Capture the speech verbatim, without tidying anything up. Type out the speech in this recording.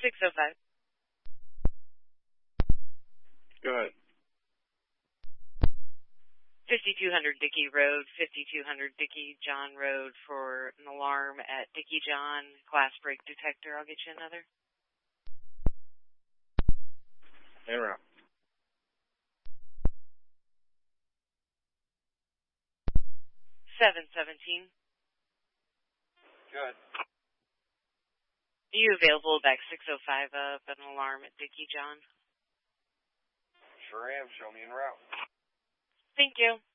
six oh five. Go ahead. fifty-two hundred Dickey Road, fifty-two hundred Dickey John Road for an alarm at Dickey John. Glass break detector. I'll get you another. En route. seven seventeen. Good. Are you available back six oh five up an alarm at Dickey John? Sure am. Show me en route. Thank you.